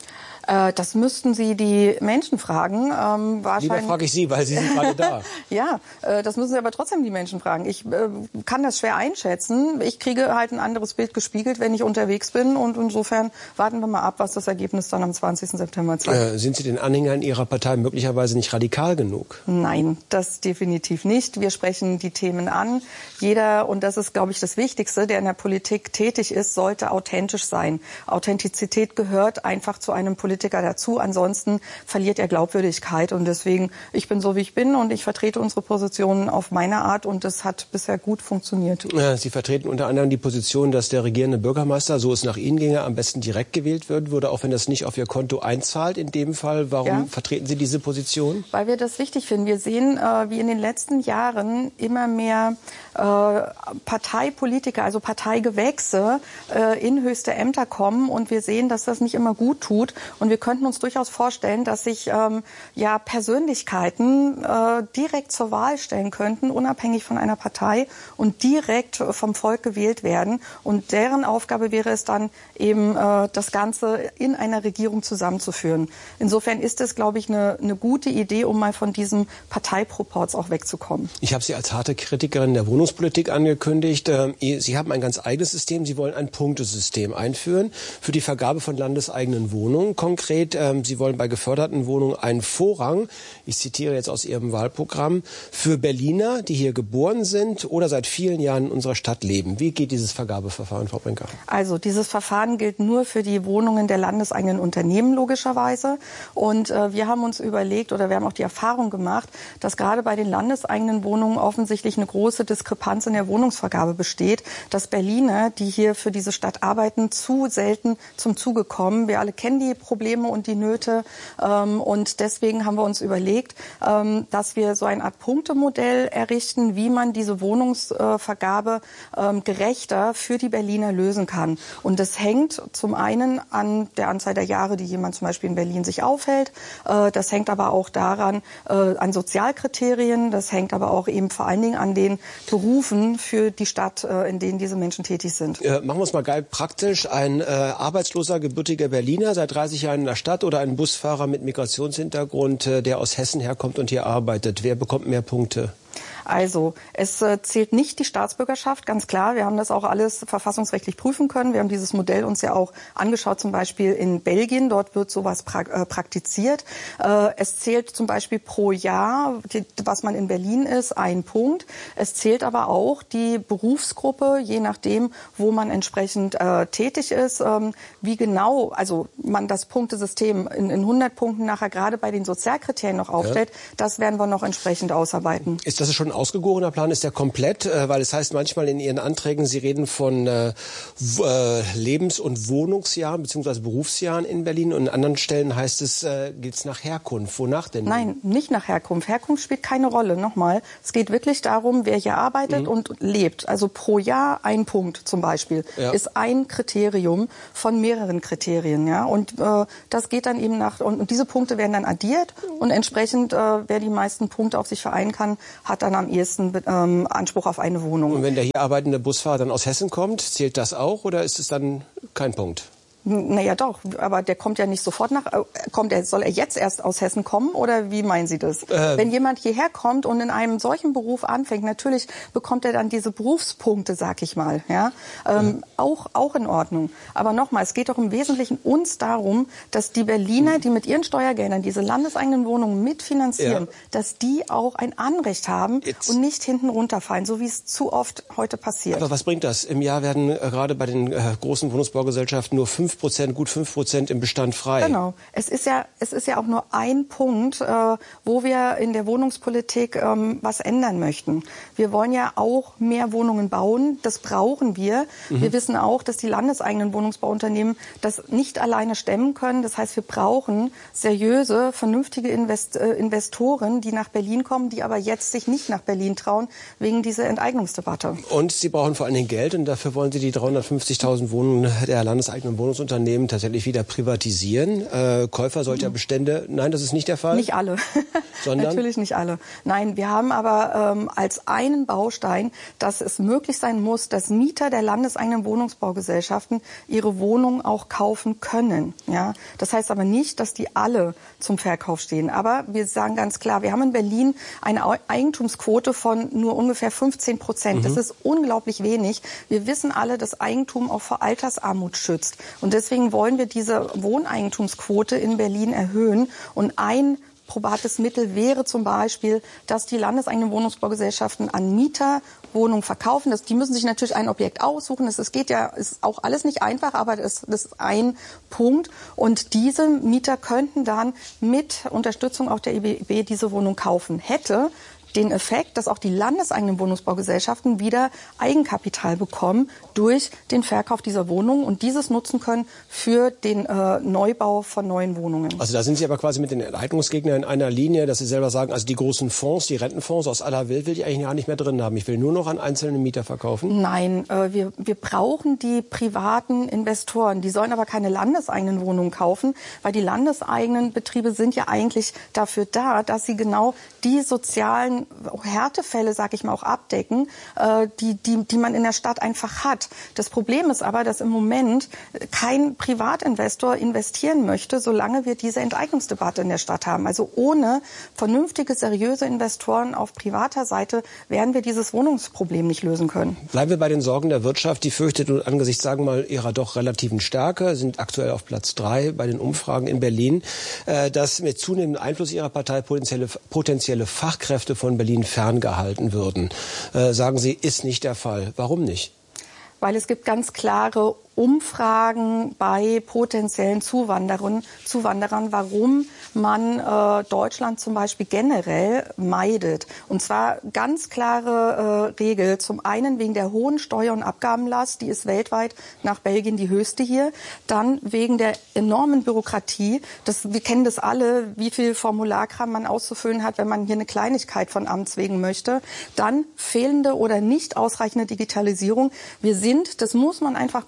Das müssten Sie die Menschen fragen. Ähm, wahrscheinlich. Lieber frage ich Sie, weil Sie sind gerade da. Ja, äh, das müssen Sie aber trotzdem die Menschen fragen. Ich äh, kann das schwer einschätzen. Ich kriege halt ein anderes Bild gespiegelt, wenn ich unterwegs bin. Und insofern warten wir mal ab, was das Ergebnis dann am zwanzigsten September zeigt. Äh, sind Sie den Anhängern Ihrer Partei möglicherweise nicht radikal genug? Nein, das definitiv nicht. Wir sprechen die Themen an. Jeder, und das ist, glaube ich, das Wichtigste, der in der Politik tätig ist, sollte authentisch sein. Authentizität gehört einfach zu einem Politiker dazu. Ansonsten verliert er Glaubwürdigkeit. Und deswegen, ich bin so, wie ich bin und ich vertrete unsere Positionen auf meine Art und das hat bisher gut funktioniert. Sie vertreten unter anderem die Position, dass der regierende Bürgermeister, so es nach Ihnen ginge, am besten direkt gewählt werden würde, auch wenn das nicht auf Ihr Konto einzahlt in dem Fall. Warum ja. vertreten Sie diese Position? Weil wir das wichtig finden. Wir sehen, äh, wie in den letzten Jahren immer mehr äh, Parteipolitiker, also Parteigewächse äh, in höchste Ämter kommen und wir sehen, dass das nicht immer gut tut. Und wir könnten uns durchaus vorstellen, dass sich ähm, ja Persönlichkeiten äh, direkt zur Wahl stellen könnten, unabhängig von einer Partei und direkt vom Volk gewählt werden. Und deren Aufgabe wäre es dann eben, äh, das Ganze in einer Regierung zusammenzuführen. Insofern ist es, glaube ich, eine, eine gute Idee, um mal von diesem Parteiproporz auch wegzukommen. Ich habe Sie als harte Kritikerin der Wohnungspolitik angekündigt. Sie haben ein ganz eigenes System. Sie wollen ein Punktesystem einführen für die Vergabe von landeseigenen Wohnungen. Konkret, ähm, Sie wollen bei geförderten Wohnungen einen Vorrang, ich zitiere jetzt aus Ihrem Wahlprogramm, für Berliner, die hier geboren sind oder seit vielen Jahren in unserer Stadt leben. Wie geht dieses Vergabeverfahren, Frau Brinker? Also dieses Verfahren gilt nur für die Wohnungen der landeseigenen Unternehmen logischerweise. Und äh, wir haben uns überlegt oder wir haben auch die Erfahrung gemacht, dass gerade bei den landeseigenen Wohnungen offensichtlich eine große Diskrepanz in der Wohnungsvergabe besteht, dass Berliner, die hier für diese Stadt arbeiten, zu selten zum Zuge kommen. Wir alle kennen die Probleme und die Nöte. Und deswegen haben wir uns überlegt, dass wir so eine Art Punktemodell errichten, wie man diese Wohnungsvergabe gerechter für die Berliner lösen kann. Und das hängt zum einen an der Anzahl der Jahre, die jemand zum Beispiel in Berlin sich aufhält. Das hängt aber auch daran, an Sozialkriterien. Das hängt aber auch eben vor allen Dingen an den Berufen für die Stadt, in denen diese Menschen tätig sind. Äh, machen wir es mal geil praktisch. Ein äh, arbeitsloser, gebürtiger Berliner, seit dreißig Jahren in der Stadt oder ein Busfahrer mit Migrationshintergrund, äh, der aus Hessen herkommt und hier arbeitet. Wer bekommt mehr Punkte? Also es äh, zählt nicht die Staatsbürgerschaft, ganz klar. Wir haben das auch alles verfassungsrechtlich prüfen können. Wir haben dieses Modell uns ja auch angeschaut, zum Beispiel in Belgien. Dort wird sowas pra äh, praktiziert. Äh, es zählt zum Beispiel pro Jahr, die, was man in Berlin ist, ein Punkt. Es zählt aber auch die Berufsgruppe, je nachdem, wo man entsprechend äh, tätig ist. Ähm, wie genau, also man das Punktesystem in, in hundert Punkten nachher gerade bei den Sozialkriterien noch aufstellt, ja. Das werden wir noch entsprechend ausarbeiten. Ist das schon ein ausgegorener Plan? Ist der komplett? Äh, weil es heißt manchmal in Ihren Anträgen, Sie reden von äh, äh, Lebens- und Wohnungsjahren bzw. Berufsjahren in Berlin. Und an anderen Stellen heißt es, äh, gilt es nach Herkunft. Wonach denn? Nein, nicht nach Herkunft. Herkunft spielt keine Rolle. Nochmal, es geht wirklich darum, wer hier arbeitet mhm. und lebt. Also pro Jahr ein Punkt zum Beispiel ja. ist ein Kriterium von mehreren Kriterien. Ja? Und äh, das geht dann eben nach, und, und diese Punkte werden dann addiert und entsprechend, äh, wer die meisten Punkte auf sich vereinen kann, hat dann am ehesten ähm, Anspruch auf eine Wohnung. Und wenn der hier arbeitende Busfahrer dann aus Hessen kommt, zählt das auch oder ist es dann kein Punkt? Naja, doch, aber der kommt ja nicht sofort nach, kommt er, soll er jetzt erst aus Hessen kommen oder wie meinen Sie das? Ähm. Wenn jemand hierher kommt und in einem solchen Beruf anfängt, natürlich bekommt er dann diese Berufspunkte, sag ich mal, ja, ähm, mhm. auch, auch in Ordnung. Aber nochmal, es geht doch im Wesentlichen uns darum, dass die Berliner, die mit ihren Steuergeldern diese landeseigenen Wohnungen mitfinanzieren, ja. dass die auch ein Anrecht haben jetzt. Und nicht hinten runterfallen, so wie es zu oft heute passiert. Aber was bringt das? Im Jahr werden äh, gerade bei den äh, großen Wohnungsbaugesellschaften nur fünf Prozent, gut fünf Prozent im Bestand frei. Genau. Es ist ja, es ist ja auch nur ein Punkt, äh, wo wir in der Wohnungspolitik ähm, was ändern möchten. Wir wollen ja auch mehr Wohnungen bauen. Das brauchen wir. Mhm. Wir wissen auch, dass die landeseigenen Wohnungsbauunternehmen das nicht alleine stemmen können. Das heißt, wir brauchen seriöse, vernünftige Invest äh, Investoren, die nach Berlin kommen, die aber jetzt sich nicht nach Berlin trauen, wegen dieser Enteignungsdebatte. Und Sie brauchen vor allen Dingen Geld und dafür wollen Sie die dreihundertfünfzigtausend Wohnungen der landeseigenen Wohnungsunternehmen tatsächlich wieder privatisieren. Äh, Käufer solcher Bestände, nein, das ist nicht der Fall? Nicht alle. Sondern? Natürlich nicht alle. Nein, wir haben aber ähm, als einen Baustein, dass es möglich sein muss, dass Mieter der landeseigenen Wohnungsbaugesellschaften ihre Wohnungen auch kaufen können. Ja? Das heißt aber nicht, dass die alle zum Verkauf stehen. Aber wir sagen ganz klar, wir haben in Berlin eine Eigentumsquote von nur ungefähr fünfzehn Prozent. Mhm. Das ist unglaublich wenig. Wir wissen alle, dass Eigentum auch vor Altersarmut schützt. Und deswegen wollen wir diese Wohneigentumsquote in Berlin erhöhen. Und ein probates Mittel wäre zum Beispiel, dass die landeseigenen Wohnungsbaugesellschaften an Mieter Wohnungen verkaufen. Das, die müssen sich natürlich ein Objekt aussuchen. Das, das geht ja, ist auch alles nicht einfach, aber das, das ist ein Punkt. Und diese Mieter könnten dann mit Unterstützung auch der E B B diese Wohnung kaufen. Hätte den Effekt, dass auch die landeseigenen Wohnungsbaugesellschaften wieder Eigenkapital bekommen durch den Verkauf dieser Wohnungen und dieses nutzen können für den äh, Neubau von neuen Wohnungen. Also da sind Sie aber quasi mit den Enteignungsgegnern in einer Linie, dass Sie selber sagen, also die großen Fonds, die Rentenfonds aus aller Welt will ich eigentlich gar nicht mehr drin haben. Ich will nur noch an einzelne Mieter verkaufen. Nein, äh, wir, wir brauchen die privaten Investoren. Die sollen aber keine landeseigenen Wohnungen kaufen, weil die landeseigenen Betriebe sind ja eigentlich dafür da, dass sie genau die sozialen Härtefälle, sag ich mal, auch abdecken, äh, die, die, die man in der Stadt einfach hat. Das Problem ist aber, dass im Moment kein Privatinvestor investieren möchte, solange wir diese Enteignungsdebatte in der Stadt haben. Also ohne vernünftige, seriöse Investoren auf privater Seite werden wir dieses Wohnungsproblem nicht lösen können. Bleiben wir bei den Sorgen der Wirtschaft. Die fürchtet angesichts, sagen wir mal, ihrer doch relativen Stärke, sind aktuell auf Platz drei bei den Umfragen in Berlin, äh, dass mit zunehmendem Einfluss ihrer Partei potenzielle, potenzielle Fachkräfte von Berlin ferngehalten würden. Äh, sagen Sie, ist nicht der Fall. Warum nicht? Weil es gibt ganz klare Umfragen bei potenziellen Zuwanderern, Zuwanderern, warum man äh, Deutschland zum Beispiel generell meidet. Und zwar ganz klare äh, Regel. Zum einen wegen der hohen Steuer- und Abgabenlast, die ist weltweit nach Belgien die höchste hier. Dann wegen der enormen Bürokratie. Das, wir kennen das alle, wie viel Formularkram man auszufüllen hat, wenn man hier eine Kleinigkeit von Amts wegen möchte. Dann fehlende oder nicht ausreichende Digitalisierung. Wir sind, das muss man einfach konstatieren,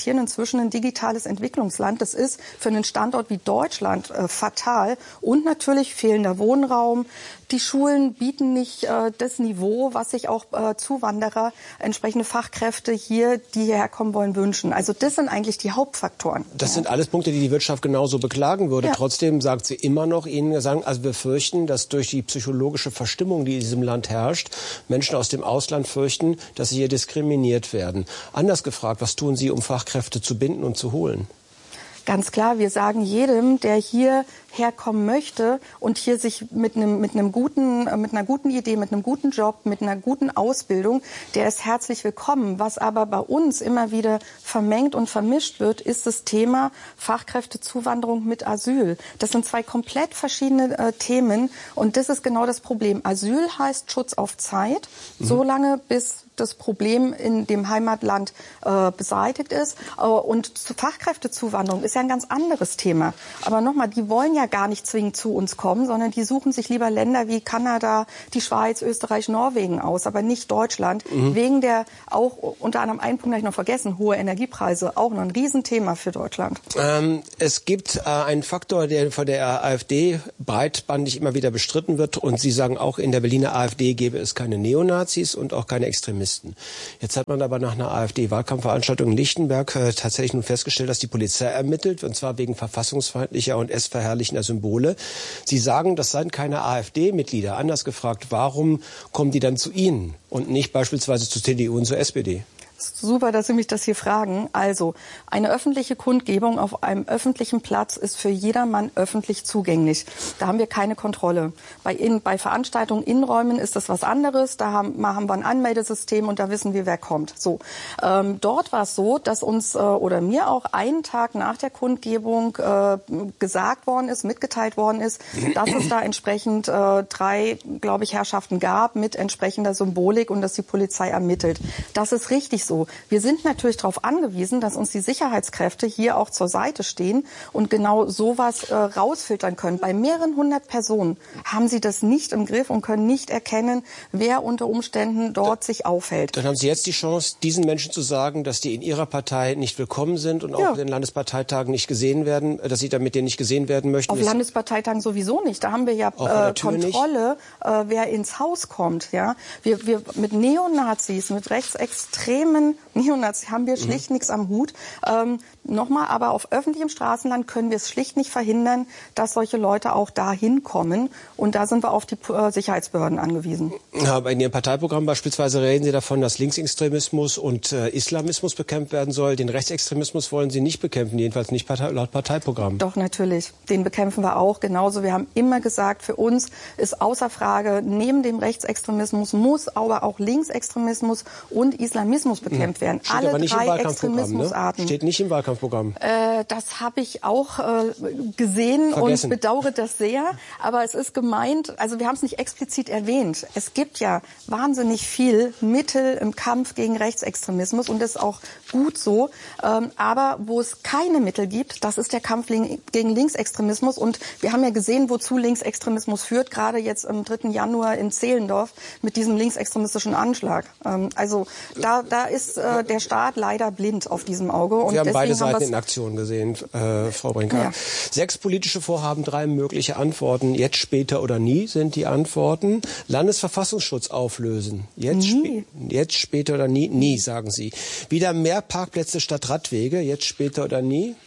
exportieren inzwischen ein digitales Entwicklungsland. Das ist für einen Standort wie Deutschland äh, fatal. Und natürlich fehlender Wohnraum. Die Schulen bieten nicht äh, das Niveau, was sich auch äh, Zuwanderer, entsprechende Fachkräfte hier, die hierher kommen wollen, wünschen. Also das sind eigentlich die Hauptfaktoren. Das ja. sind alles Punkte, die die Wirtschaft genauso beklagen würde. Ja. Trotzdem sagt sie immer noch, Ihnen sagen, also wir fürchten, dass durch die psychologische Verstimmung, die in diesem Land herrscht, Menschen aus dem Ausland fürchten, dass sie hier diskriminiert werden. Anders gefragt, was tun Sie, um Fachkräfte zu binden und zu holen? Ganz klar, wir sagen jedem, der hier herkommen möchte und hier sich mit einem mit einem guten mit einer guten Idee, mit einem guten Job, mit einer guten Ausbildung, der ist herzlich willkommen. Was aber bei uns immer wieder vermengt und vermischt wird, ist das Thema Fachkräftezuwanderung mit Asyl. Das sind zwei komplett verschiedene äh, Themen und das ist genau das Problem. Asyl heißt Schutz auf Zeit, mhm. so lange bis das Problem in dem Heimatland äh, beseitigt ist. Äh, und Fachkräftezuwanderung ist ja ein ganz anderes Thema. Aber nochmal, die wollen ja gar nicht zwingend zu uns kommen, sondern die suchen sich lieber Länder wie Kanada, die Schweiz, Österreich, Norwegen aus, aber nicht Deutschland. Mhm. Wegen der auch, unter anderem einen Punkt habe ich noch vergessen, hohe Energiepreise, auch noch ein Riesenthema für Deutschland. Ähm, es gibt äh, einen Faktor, der von der AfD breitbandig immer wieder bestritten wird. Und Sie sagen auch, in der Berliner AfD gäbe es keine Neonazis und auch keine Extremisten. Jetzt hat man aber nach einer AfD-Wahlkampfveranstaltung in Lichtenberg äh, tatsächlich nun festgestellt, dass die Polizei ermittelt, und zwar wegen verfassungsfeindlicher und essverherrlichender Symbole. Sie sagen, das seien keine AfD-Mitglieder. Anders gefragt, warum kommen die dann zu Ihnen und nicht beispielsweise zur C D U und zur S P D? Super, dass Sie mich das hier fragen. Also, eine öffentliche Kundgebung auf einem öffentlichen Platz ist für jedermann öffentlich zugänglich. Da haben wir keine Kontrolle. Bei, in, bei Veranstaltungen, Innenräumen ist das was anderes. Da haben, haben wir ein Anmeldesystem und da wissen wir, wer kommt. So, ähm, dort war es so, dass uns äh, oder mir auch einen Tag nach der Kundgebung äh, gesagt worden ist, mitgeteilt worden ist, dass es da entsprechend äh, drei, glaube ich, Herrschaften gab mit entsprechender Symbolik und dass die Polizei ermittelt. Das ist richtig so. Wir sind natürlich darauf angewiesen, dass uns die Sicherheitskräfte hier auch zur Seite stehen und genau sowas äh, rausfiltern können. Bei mehreren hundert Personen haben sie das nicht im Griff und können nicht erkennen, wer unter Umständen dort da, sich aufhält. Dann haben Sie jetzt die Chance, diesen Menschen zu sagen, dass die in Ihrer Partei nicht willkommen sind und ja. auch in den Landesparteitagen nicht gesehen werden, dass Sie damit denen nicht gesehen werden möchten. Auf Landesparteitagen sowieso nicht. Da haben wir ja äh, Kontrolle, äh, wer ins Haus kommt. Ja, wir, wir mit Neonazis, mit rechtsextremen Neonazis haben wir schlicht mhm. nichts am Hut. Ähm, Nochmal, aber auf öffentlichem Straßenland können wir es schlicht nicht verhindern, dass solche Leute auch dahin kommen. Und da sind wir auf die äh, Sicherheitsbehörden angewiesen. Ja, in Ihrem Parteiprogramm beispielsweise reden Sie davon, dass Linksextremismus und äh, Islamismus bekämpft werden soll. Den Rechtsextremismus wollen Sie nicht bekämpfen, jedenfalls nicht Partei, laut Parteiprogramm. Doch, natürlich. Den bekämpfen wir auch. Genauso, wir haben immer gesagt, für uns ist außer Frage, neben dem Rechtsextremismus muss aber auch Linksextremismus und Islamismus bekämpft werden. Steht Alle aber nicht drei im Extremismusarten. Ne? Steht nicht im Wahlkampfprogramm. Äh, das habe ich auch äh, gesehen Vergessen. und bedauere das sehr. Aber es ist gemeint, also wir haben es nicht explizit erwähnt. Es gibt ja wahnsinnig viel Mittel im Kampf gegen Rechtsextremismus und das ist auch gut so. Ähm, aber wo es keine Mittel gibt, das ist der Kampf gegen Linksextremismus. Und wir haben ja gesehen, wozu Linksextremismus führt, gerade jetzt am dritten Januar in Zehlendorf mit diesem linksextremistischen Anschlag. Ähm, also da, da ist äh, der Staat leider blind auf diesem Auge. Und wir haben beide haben Seiten in Aktion gesehen, äh, Frau Brinker. Ja. Sechs politische Vorhaben, drei mögliche Antworten. Jetzt, später oder nie sind die Antworten. Landesverfassungsschutz auflösen. Jetzt, sp jetzt später oder nie? Nie, sagen Sie. Wieder mehr Parkplätze statt Radwege. Jetzt, später oder nie?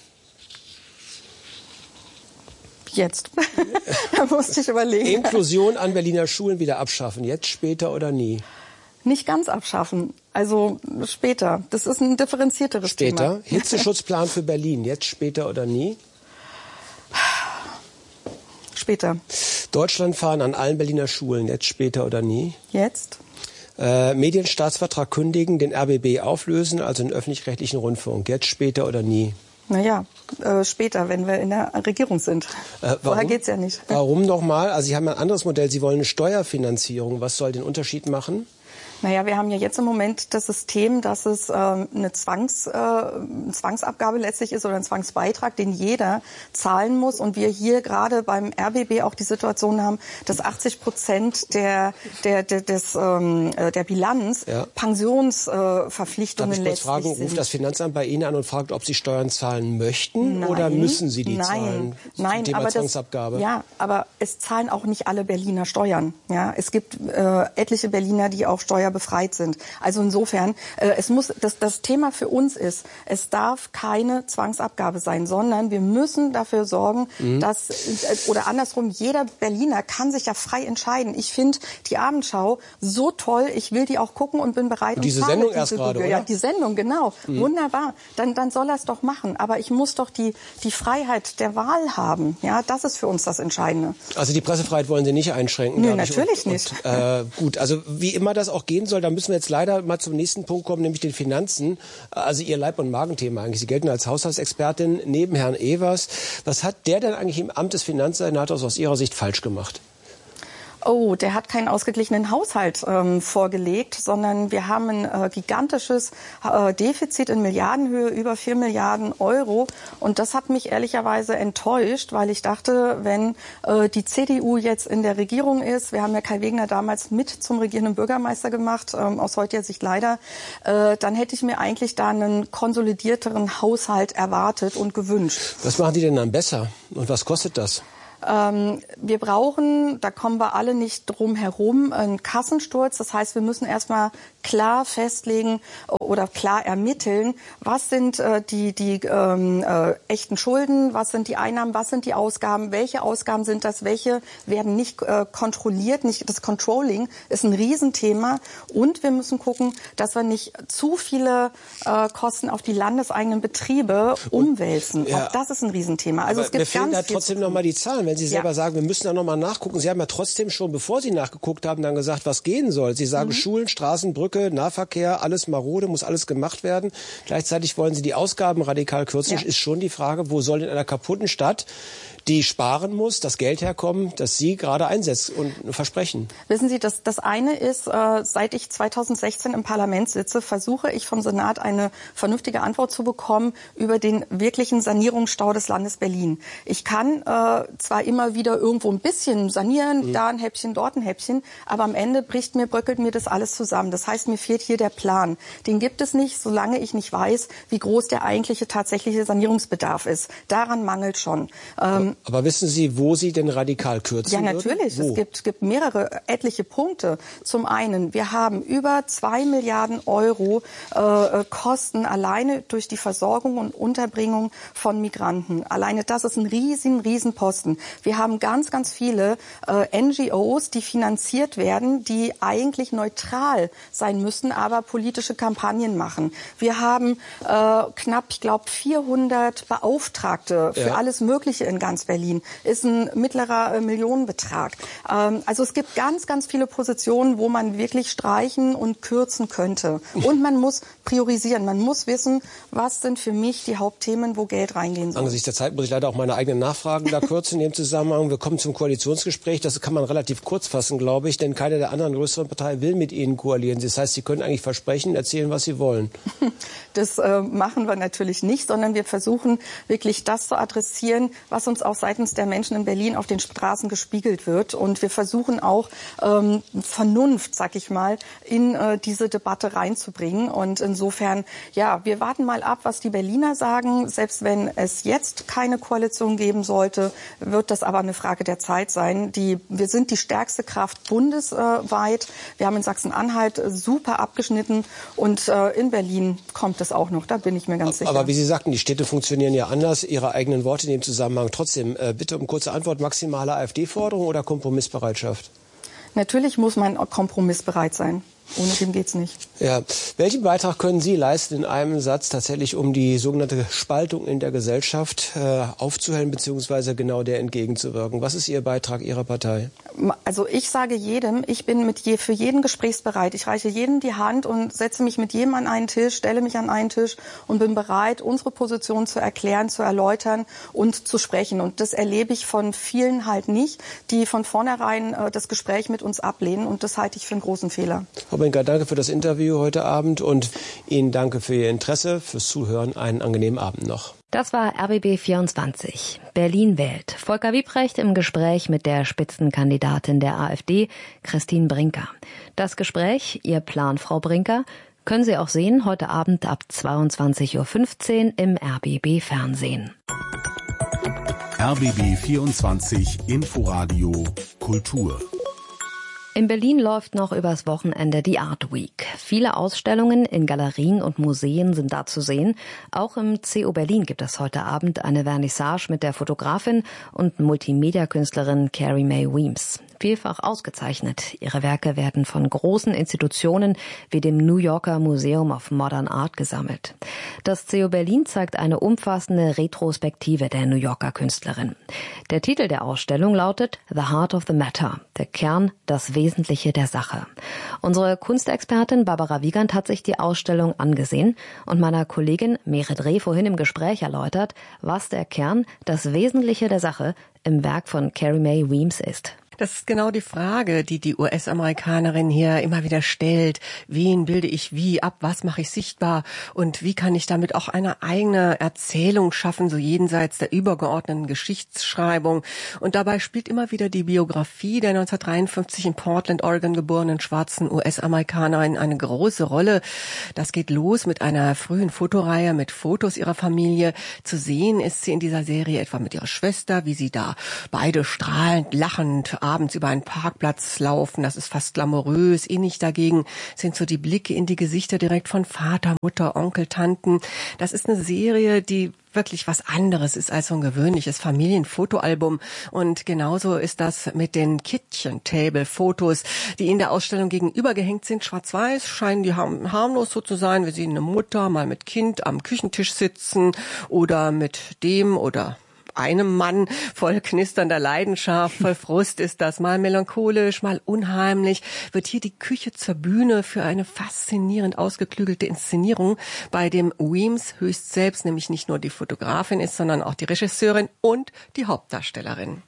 Jetzt. Da musste ich überlegen. Inklusion an Berliner Schulen wieder abschaffen. Jetzt, später oder nie? Nicht ganz abschaffen. Also später. Das ist ein differenzierteres später. Thema. Später. Hitzeschutzplan für Berlin. Jetzt, später oder nie? Später. Deutschland fahren an allen Berliner Schulen. Jetzt, später oder nie? Jetzt. Äh, Medienstaatsvertrag kündigen, den R B B auflösen, also den öffentlich-rechtlichen Rundfunk. Jetzt, später oder nie? Naja, äh, später, wenn wir in der Regierung sind. Äh, Vorher geht's ja nicht. Warum nochmal? Also Sie haben ein anderes Modell. Sie wollen eine Steuerfinanzierung. Was soll den Unterschied machen? Naja, wir haben ja jetzt im Moment das System, dass es äh, eine Zwangs, äh, eine Zwangsabgabe letztlich ist oder ein Zwangsbeitrag, den jeder zahlen muss. Und wir hier gerade beim R B B auch die Situation haben, dass achtzig Prozent der, der, der, des, ähm, der Bilanz ja. Pensionsverpflichtungen äh, letztlich fragen, sind. Ruft das Finanzamt bei Ihnen an und fragt, ob Sie Steuern zahlen möchten Nein, oder müssen Sie die nein, zahlen? Nein, Thema aber Zwangsabgabe. Das, ja, aber es zahlen auch nicht alle Berliner Steuern. Ja, es gibt äh, etliche Berliner, die auch steuerbefreit sind. Also insofern, äh, es muss das, das Thema für uns ist, es darf keine Zwangsabgabe sein, sondern wir müssen dafür sorgen, mhm. dass äh, oder andersrum, jeder Berliner kann sich ja frei entscheiden. Ich finde die Abendschau so toll, ich will die auch gucken und bin bereit. Und diese und Sendung diese erst gerade, oder? Ja, die Sendung, genau. Mhm. Wunderbar. Dann, dann soll er es doch machen. Aber ich muss doch die, die Freiheit der Wahl haben. Ja, das ist für uns das Entscheidende. Also die Pressefreiheit wollen Sie nicht einschränken? Nö, natürlich und, nicht. Und, äh, gut, also wie immer das auch gehen soll, da müssen wir jetzt leider mal zum nächsten Punkt kommen, nämlich den Finanzen. Also Ihr Leib- und Magenthema eigentlich. Sie gelten als Haushaltsexpertin neben Herrn Evers. Was hat der denn eigentlich im Amt des Finanzsenators aus Ihrer Sicht falsch gemacht? Oh, der hat keinen ausgeglichenen Haushalt ähm, vorgelegt, sondern wir haben ein äh, gigantisches äh, Defizit in Milliardenhöhe, über vier Milliarden Euro. Und das hat mich ehrlicherweise enttäuscht, weil ich dachte, wenn äh, die C D U jetzt in der Regierung ist, wir haben ja Kai Wegner damals mit zum regierenden Bürgermeister gemacht, ähm, aus heutiger Sicht leider, äh, dann hätte ich mir eigentlich da einen konsolidierteren Haushalt erwartet und gewünscht. Was machen die denn dann besser und was kostet das? Ähm, wir brauchen, da kommen wir alle nicht drum herum, einen Kassensturz. Das heißt, wir müssen erstmal klar festlegen oder klar ermitteln, was sind äh, die, die ähm, äh, echten Schulden, was sind die Einnahmen, was sind die Ausgaben, welche Ausgaben sind das, welche werden nicht äh, kontrolliert. Nicht, das Controlling ist ein Riesenthema. Und wir müssen gucken, dass wir nicht zu viele äh, Kosten auf die landeseigenen Betriebe umwälzen. Ja. Auch das ist ein Riesenthema. Also Aber es gibt mir fehlen ganz da trotzdem noch mal die Zahlen. Wenn Sie selber ja. sagen, wir müssen da noch mal nachgucken. Sie haben ja trotzdem schon, bevor Sie nachgeguckt haben, dann gesagt, was gehen soll. Sie sagen, mhm. Schulen, Straßen, Brücke, Nahverkehr, alles marode, muss alles gemacht werden. Gleichzeitig wollen Sie die Ausgaben radikal kürzen. Ja. Ist schon die Frage, wo soll in einer kaputten Stadt, die sparen muss, das Geld herkommen, das Sie gerade einsetzt und versprechen? Wissen Sie, das, das eine ist, äh, seit ich zweitausendsechzehn im Parlament sitze, versuche ich vom Senat eine vernünftige Antwort zu bekommen über den wirklichen Sanierungsstau des Landes Berlin. Ich kann äh, zwar immer wieder irgendwo ein bisschen sanieren, mhm. da ein Häppchen, dort ein Häppchen, aber am Ende bricht mir, bröckelt mir das alles zusammen. Das heißt, mir fehlt hier der Plan. Den gibt es nicht, solange ich nicht weiß, wie groß der eigentliche tatsächliche Sanierungsbedarf ist. Daran mangelt schon. Ähm, Aber wissen Sie, wo Sie denn radikal kürzen Ja, natürlich. Würden? Es gibt, gibt mehrere, etliche Punkte. Zum einen, wir haben über zwei Milliarden Euro äh, Kosten alleine durch die Versorgung und Unterbringung von Migranten. Alleine das ist ein riesen, riesen Posten. Wir haben ganz, ganz viele äh, N G Os, die finanziert werden, die eigentlich neutral sein müssten, aber politische Kampagnen machen. Wir haben äh, knapp, ich glaube, vierhundert Beauftragte für ja. alles Mögliche in ganz Berlin. Ist ein mittlerer äh, Millionenbetrag. Ähm, also es gibt ganz, ganz viele Positionen, wo man wirklich streichen und kürzen könnte. Und man muss priorisieren. Man muss wissen, was sind für mich die Hauptthemen, wo Geld reingehen soll. Angesichts der Zeit muss ich leider auch meine eigenen Nachfragen da kürzen in dem Zusammenhang. Wir kommen zum Koalitionsgespräch. Das kann man relativ kurz fassen, glaube ich, denn keine der anderen größeren Parteien will mit Ihnen koalieren. Das heißt, Sie können eigentlich versprechen, erzählen, was Sie wollen. Das äh, machen wir natürlich nicht, sondern wir versuchen wirklich das zu adressieren, was uns auch seitens der Menschen in Berlin auf den Straßen gespiegelt wird. Und wir versuchen auch ähm, Vernunft, sag ich mal, in äh, diese Debatte reinzubringen. Und insofern, ja, wir warten mal ab, was die Berliner sagen. Selbst wenn es jetzt keine Koalition geben sollte, wird das aber eine Frage der Zeit sein. Die, wir sind die stärkste Kraft bundesweit. Wir haben in Sachsen-Anhalt super abgeschnitten und äh, in Berlin kommt es auch noch. Da bin ich mir ganz sicher. Aber wie Sie sagten, die Städte funktionieren ja anders. Ihre eigenen Worte in dem Zusammenhang. Trotzdem, äh, bitte um kurze Antwort. Maximale AfD-Forderung oder Kompromissbereitschaft? Natürlich muss man kompromissbereit sein. Ohne dem geht's nicht. Ja. Welchen Beitrag können Sie leisten in einem Satz tatsächlich, um die sogenannte Spaltung in der Gesellschaft äh, aufzuhellen bzw. genau der entgegenzuwirken? Was ist Ihr Beitrag Ihrer Partei? Also ich sage jedem, ich bin mit je, für jeden gesprächsbereit. Ich reiche jedem die Hand und setze mich mit jedem an einen Tisch, stelle mich an einen Tisch und bin bereit, unsere Position zu erklären, zu erläutern und zu sprechen. Und das erlebe ich von vielen halt nicht, die von vornherein äh, das Gespräch mit uns ablehnen. Und das halte ich für einen großen Fehler. Frau Brinker, danke für das Interview heute Abend und Ihnen danke für Ihr Interesse, fürs Zuhören. Einen angenehmen Abend noch. Das war R B B vierundzwanzig. Berlin wählt. Volker Wiebrecht im Gespräch mit der Spitzenkandidatin der AfD, Christine Brinker. Das Gespräch, Ihr Plan, Frau Brinker, können Sie auch sehen heute Abend ab zweiundzwanzig Uhr fünfzehn im R B B Fernsehen. R B B vierundzwanzig Inforadio Kultur. In Berlin läuft noch übers Wochenende die Art Week. Viele Ausstellungen in Galerien und Museen sind da zu sehen. Auch im C O Berlin gibt es heute Abend eine Vernissage mit der Fotografin und Multimedia-Künstlerin Carrie Mae Weems. Vielfach ausgezeichnet. Ihre Werke werden von großen Institutionen wie dem New Yorker Museum of Modern Art gesammelt. Das C O Berlin zeigt eine umfassende Retrospektive der New Yorker Künstlerin. Der Titel der Ausstellung lautet The Heart of the Matter, der Kern, das Wesentliche der Sache. Unsere Kunstexpertin Barbara Wiegand hat sich die Ausstellung angesehen und meiner Kollegin Merit Reh vorhin im Gespräch erläutert, was der Kern, das Wesentliche der Sache im Werk von Carrie Mae Weems ist. Das ist genau die Frage, die die U S-Amerikanerin hier immer wieder stellt. Wen bilde ich wie ab? Was mache ich sichtbar? Und wie kann ich damit auch eine eigene Erzählung schaffen, so jenseits der übergeordneten Geschichtsschreibung? Und dabei spielt immer wieder die Biografie der neunzehnhundertdreiundfünfzig in Portland, Oregon geborenen schwarzen U S-Amerikanerin eine große Rolle. Das geht los mit einer frühen Fotoreihe mit Fotos ihrer Familie. Zu sehen ist sie in dieser Serie etwa mit ihrer Schwester, wie sie da beide strahlend, lachend abends über einen Parkplatz laufen. Das ist fast glamourös. Ähnlich dagegen sind so die Blicke in die Gesichter direkt von Vater, Mutter, Onkel, Tanten. Das ist eine Serie, die wirklich was anderes ist als so ein gewöhnliches Familienfotoalbum. Und genauso ist das mit den Kitchen-Table-Fotos, die in der Ausstellung gegenüber gehängt sind. Schwarz-Weiß scheinen die harmlos so zu sein. Wir sehen eine Mutter mal mit Kind am Küchentisch sitzen oder mit dem oder einem Mann voll knisternder Leidenschaft, voll Frust ist das, mal melancholisch, mal unheimlich, wird hier die Küche zur Bühne für eine faszinierend ausgeklügelte Inszenierung, bei dem Weems höchst selbst nämlich nicht nur die Fotografin ist, sondern auch die Regisseurin und die Hauptdarstellerin.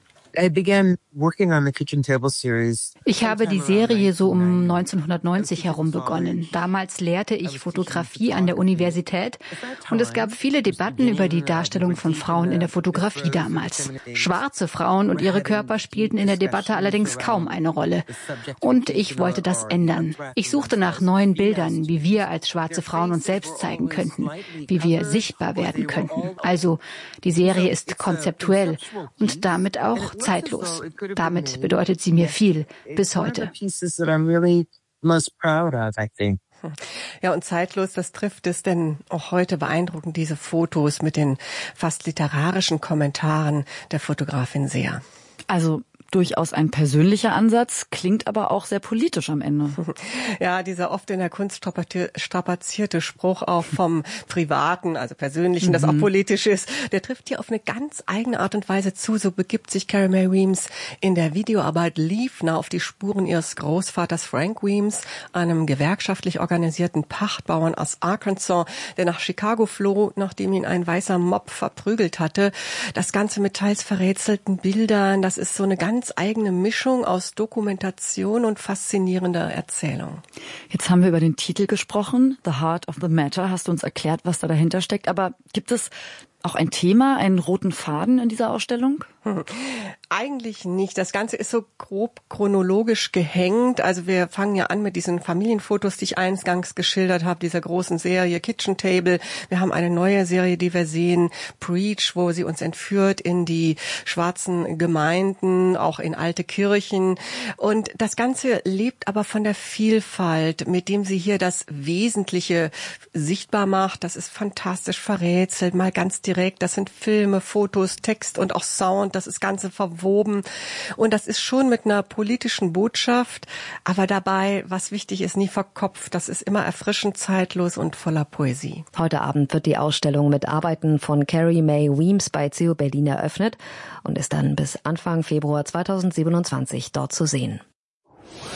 Ich habe die Serie so um neunzehnhundertneunzig herum begonnen. Damals lehrte ich Fotografie an der Universität und es gab viele Debatten über die Darstellung von Frauen in der Fotografie damals. Schwarze Frauen und ihre Körper spielten in der Debatte allerdings kaum eine Rolle. Und ich wollte das ändern. Ich suchte nach neuen Bildern, wie wir als schwarze Frauen uns selbst zeigen könnten, wie wir sichtbar werden könnten. Also die Serie ist konzeptuell und damit auch zeitlos. Damit bedeutet sie mir viel bis heute. Ja, und zeitlos, das trifft es denn auch heute beeindruckend, diese Fotos mit den fast literarischen Kommentaren der Fotografin sehr. Also durchaus ein persönlicher Ansatz, klingt aber auch sehr politisch am Ende. Ja, dieser oft in der Kunst strapazierte Spruch auch vom Privaten, also Persönlichen, mhm. das auch politisch ist, der trifft hier auf eine ganz eigene Art und Weise zu. So begibt sich Carrie Mae Weems in der Videoarbeit Leave Now auf die Spuren ihres Großvaters Frank Weems, einem gewerkschaftlich organisierten Pachtbauern aus Arkansas, der nach Chicago floh, nachdem ihn ein weißer Mob verprügelt hatte. Das Ganze mit teils verrätselten Bildern, das ist so eine ganz eigene Mischung aus Dokumentation und faszinierender Erzählung. Jetzt haben wir über den Titel gesprochen, The Heart of the Matter. Hast du uns erklärt, was da dahinter steckt. Aber gibt es auch ein Thema, einen roten Faden in dieser Ausstellung? Hm. Eigentlich nicht. Das Ganze ist so grob chronologisch gehängt. Also wir fangen ja an mit diesen Familienfotos, die ich eingangs geschildert habe, dieser großen Serie Kitchen Table. Wir haben eine neue Serie, die wir sehen, Preach, wo sie uns entführt in die schwarzen Gemeinden, auch in alte Kirchen. Und das Ganze lebt aber von der Vielfalt, mit dem sie hier das Wesentliche sichtbar macht. Das ist fantastisch verrätselt, mal ganz direkt direkt. Das sind Filme, Fotos, Text und auch Sound. Das ist Ganze verwoben. Und das ist schon mit einer politischen Botschaft. Aber dabei, was wichtig ist, nie verkopft. Das ist immer erfrischend, zeitlos und voller Poesie. Heute Abend wird die Ausstellung mit Arbeiten von Carrie Mae Weems bei C E O Berlin eröffnet und ist dann bis Anfang Februar zweitausendsiebenundzwanzig dort zu sehen.